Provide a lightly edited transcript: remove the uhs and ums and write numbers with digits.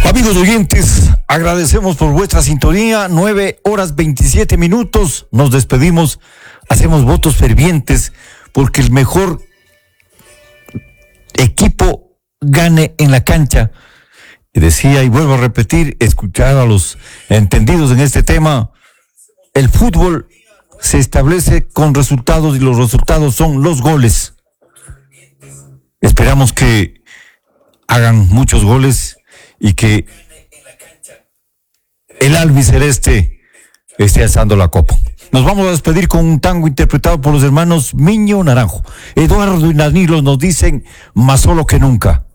Amigos oyentes, agradecemos por vuestra sintonía. 9:27. Nos despedimos. Hacemos votos fervientes porque el mejor equipo gane en la cancha. Y decía, y vuelvo a repetir, escuchar a los entendidos en este tema, el fútbol se establece con resultados y los resultados son los goles. Esperamos que hagan muchos goles y que el albiceleste esté alzando la copa. Nos vamos a despedir con un tango interpretado por los hermanos Miño Naranjo. Eduardo y Danilo nos dicen más solo que nunca.